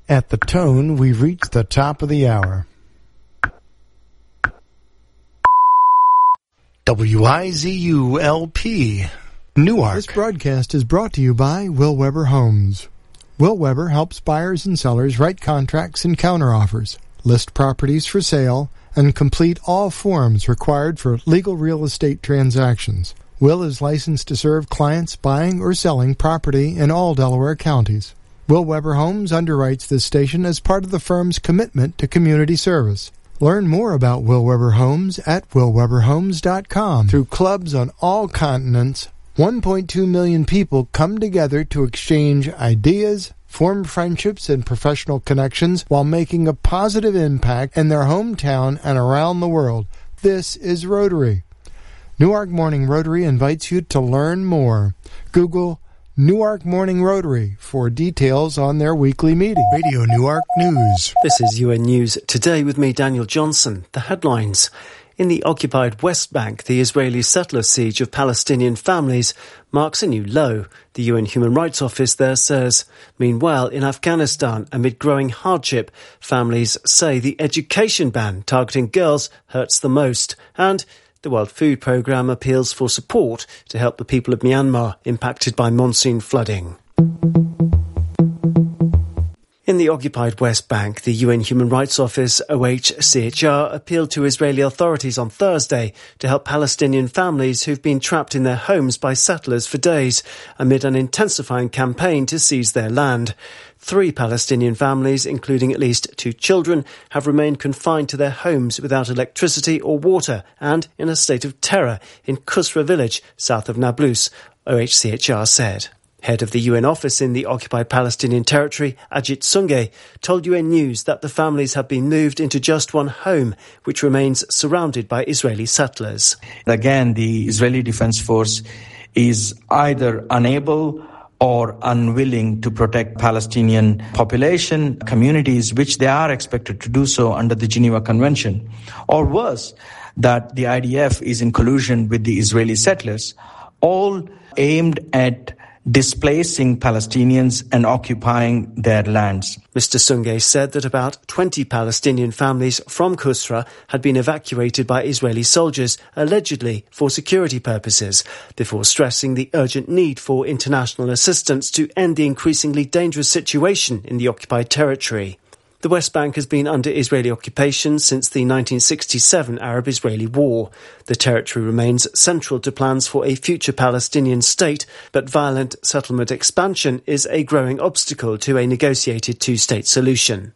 At the tone, we've reached the top of the hour. WIZU-LP, Newark. This broadcast is brought to you by Will Weber Homes. Will Weber helps buyers and sellers write contracts and counteroffers, list properties for sale, and complete all forms required for legal real estate transactions. Will is licensed to serve clients buying or selling property in all Delaware counties. Will Weber Homes underwrites this station as part of the firm's commitment to community service. Learn more about Will Weber Homes at willweberhomes.com. Through clubs on all continents, 1.2 million people come together to exchange ideas, form friendships and professional connections while making a positive impact in their hometown and around the world. This is Rotary. Newark Morning Rotary invites you to learn more. Google Newark Morning Rotary for details on their weekly meeting. Radio Newark News. This is UN News Today with me, Daniel Johnson. The headlines. In the occupied West Bank, the Israeli settler siege of Palestinian families marks a new low, the UN Human Rights Office there says. Meanwhile, in Afghanistan, amid growing hardship, families say the education ban targeting girls hurts the most. And the World Food Programme appeals for support to help the people of Myanmar impacted by monsoon flooding. In the occupied West Bank, the UN Human Rights Office, OHCHR, appealed to Israeli authorities on Thursday to help Palestinian families who've been trapped in their homes by settlers for days, amid an intensifying campaign to seize their land. 3 Palestinian families, including at least 2 children, have remained confined to their homes without electricity or water and in a state of terror in Kusra village, south of Nablus, OHCHR said. Head of the UN office in the occupied Palestinian territory, Ajit Sungay, told UN News that the families have been moved into just one home, which remains surrounded by Israeli settlers. Again, the Israeli Defense Force is either unable or unwilling to protect Palestinian population, communities, which they are expected to do so under the Geneva Convention. Or worse, that the IDF is in collusion with the Israeli settlers, all aimed at displacing Palestinians and occupying their lands. Mr. Sungay said that about 20 Palestinian families from Kusra had been evacuated by Israeli soldiers, allegedly for security purposes, before stressing the urgent need for international assistance to end the increasingly dangerous situation in the occupied territory. The West Bank has been under Israeli occupation since the 1967 Arab-Israeli War. The territory remains central to plans for a future Palestinian state, but violent settlement expansion is a growing obstacle to a negotiated two-state solution.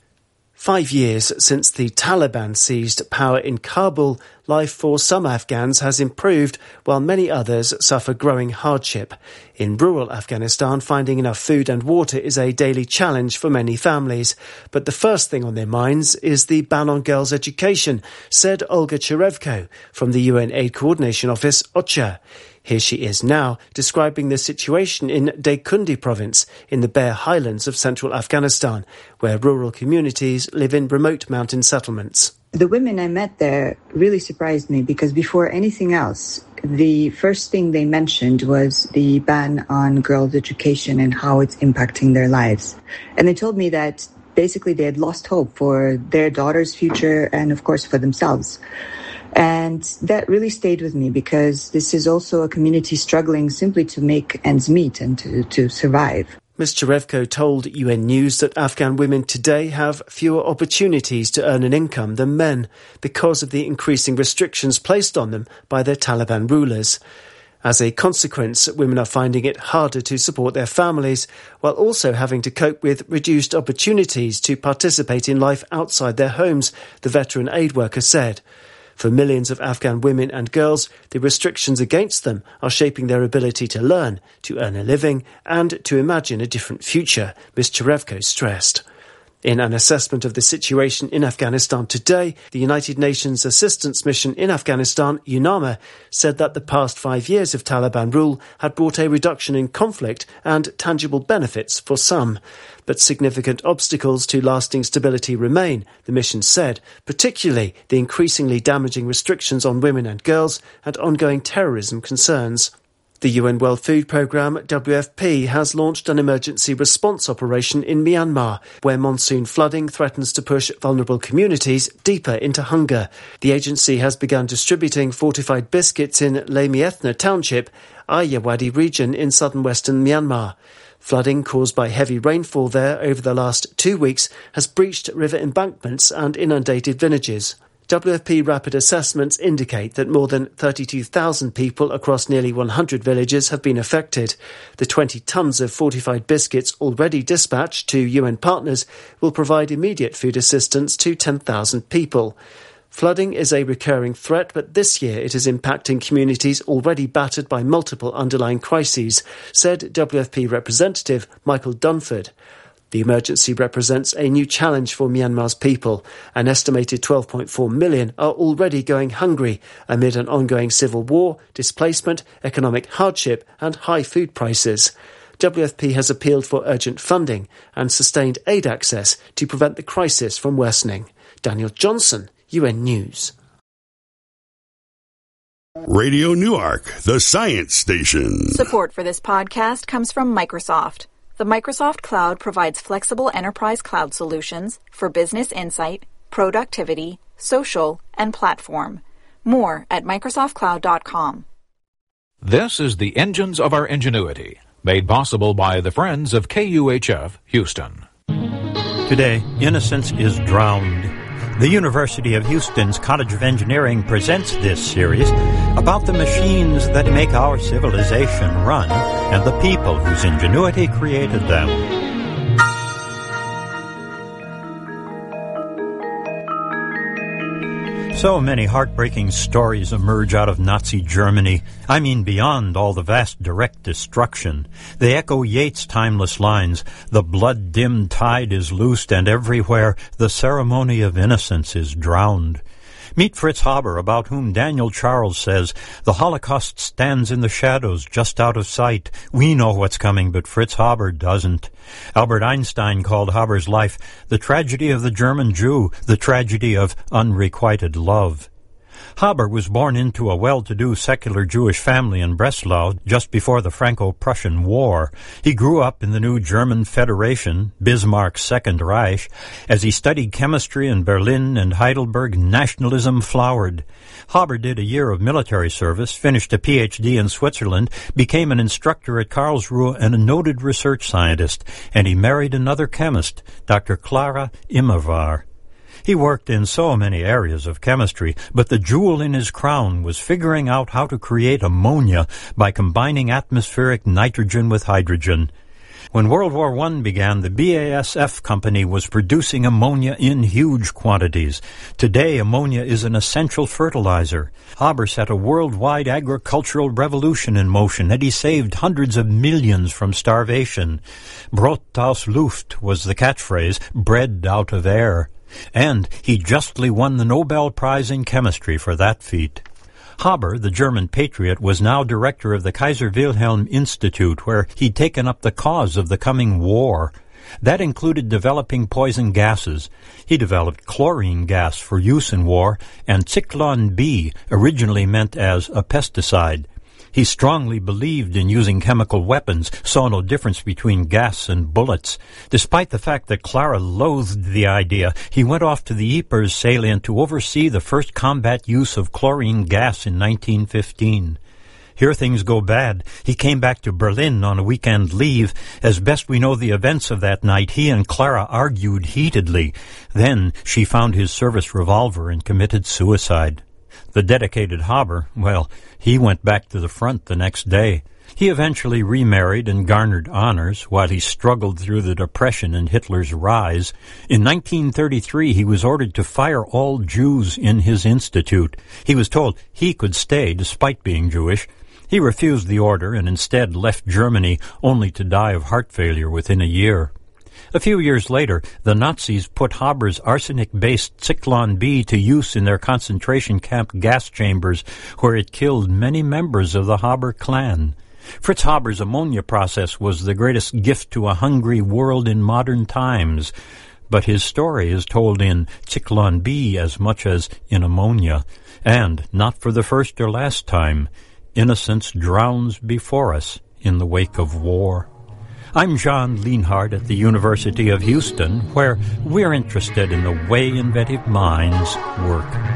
5 years since the Taliban seized power in Kabul, life for some Afghans has improved, while many others suffer growing hardship. In rural Afghanistan, finding enough food and water is a daily challenge for many families. But the first thing on their minds is the ban on girls' education, said Olga Cherevko from the UN Aid Coordination Office, OCHA. Here she is now, describing the situation in Daikundi province in the bare highlands of central Afghanistan, where rural communities live in remote mountain settlements. The women I met there really surprised me because before anything else, the first thing they mentioned was the ban on girls' education and how it's impacting their lives. And they told me that basically they had lost hope for their daughter's future and, of course, for themselves. And that really stayed with me because this is also a community struggling simply to make ends meet and to survive. Ms. Cherevko told UN News that Afghan women today have fewer opportunities to earn an income than men because of the increasing restrictions placed on them by their Taliban rulers. As a consequence, women are finding it harder to support their families, while also having to cope with reduced opportunities to participate in life outside their homes, the veteran aid worker said. For millions of Afghan women and girls, the restrictions against them are shaping their ability to learn, to earn a living, and to imagine a different future, Ms. Cherevko stressed. In an assessment of the situation in Afghanistan today, the United Nations Assistance Mission in Afghanistan, UNAMA, said that the past 5 years of Taliban rule had brought a reduction in conflict and tangible benefits for some. But significant obstacles to lasting stability remain, the mission said, particularly the increasingly damaging restrictions on women and girls and ongoing terrorism concerns. The UN World Food Programme, WFP, has launched an emergency response operation in Myanmar, where monsoon flooding threatens to push vulnerable communities deeper into hunger. The agency has begun distributing fortified biscuits in Lemiethna Township, Ayeyarwady region in southern western Myanmar. Flooding caused by heavy rainfall there over the last 2 weeks has breached river embankments and inundated villages. WFP rapid assessments indicate that more than 32,000 people across nearly 100 villages have been affected. The 20 tons of fortified biscuits already dispatched to UN partners will provide immediate food assistance to 10,000 people. Flooding is a recurring threat, but this year it is impacting communities already battered by multiple underlying crises, said WFP representative Michael Dunford. The emergency represents a new challenge for Myanmar's people. An estimated 12.4 million are already going hungry amid an ongoing civil war, displacement, economic hardship and high food prices. WFP has appealed for urgent funding and sustained aid access to prevent the crisis from worsening. Daniel Johnson, UN News. Radio Newark, the science station. Support for this podcast comes from Microsoft. The Microsoft Cloud provides flexible enterprise cloud solutions for business insight, productivity, social, and platform. More at microsoftcloud.com. This is the Engines of Our Ingenuity, made possible by the friends of KUHF Houston. Today, innocence is drowned. The University of Houston's College of Engineering presents this series about the machines that make our civilization run and the people whose ingenuity created them. So many heartbreaking stories emerge out of Nazi Germany. I mean, beyond all the vast direct destruction. They echo Yeats' timeless lines, "The blood-dimmed tide is loosed, and everywhere the ceremony of innocence is drowned." Meet Fritz Haber, about whom Daniel Charles says, "The Holocaust stands in the shadows, just out of sight. We know what's coming, but Fritz Haber doesn't." Albert Einstein called Haber's life the tragedy of the German Jew, the tragedy of unrequited love. Haber was born into a well-to-do secular Jewish family in Breslau just before the Franco-Prussian War. He grew up in the new German Federation, Bismarck's Second Reich. As he studied chemistry in Berlin and Heidelberg, nationalism flowered. Haber did a year of military service, finished a Ph.D. in Switzerland, became an instructor at Karlsruhe and a noted research scientist, and he married another chemist, Dr. Clara Immerwahr. He worked in so many areas of chemistry, but the jewel in his crown was figuring out how to create ammonia by combining atmospheric nitrogen with hydrogen. When World War I began, the BASF company was producing ammonia in huge quantities. Today, ammonia is an essential fertilizer. Haber set a worldwide agricultural revolution in motion, and he saved hundreds of millions from starvation. Brot aus Luft was the catchphrase, bread out of air. And he justly won the Nobel Prize in Chemistry for that feat. Haber, the German patriot, was now director of the Kaiser Wilhelm Institute, where he'd taken up the cause of the coming war. That included developing poison gases. He developed chlorine gas for use in war, and Zyklon B, originally meant as a pesticide. He strongly believed in using chemical weapons, saw no difference between gas and bullets. Despite the fact that Clara loathed the idea, he went off to the Ypres salient to oversee the first combat use of chlorine gas in 1915. Here things go bad. He came back to Berlin on a weekend leave. As best we know the events of that night, he and Clara argued heatedly. Then she found his service revolver and committed suicide. The dedicated Haber, well, he went back to the front the next day. He eventually remarried and garnered honors while he struggled through the Depression and Hitler's rise. In 1933, he was ordered to fire all Jews in his institute. He was told he could stay despite being Jewish. He refused the order and instead left Germany, only to die of heart failure within a year. A few years later, the Nazis put Haber's arsenic-based Zyklon B to use in their concentration camp gas chambers, where it killed many members of the Haber clan. Fritz Haber's ammonia process was the greatest gift to a hungry world in modern times, but his story is told in Zyklon B as much as in ammonia, and, not for the first or last time, innocence drowns before us in the wake of war. I'm John Lienhardt at the University of Houston, where we're interested in the way inventive minds work.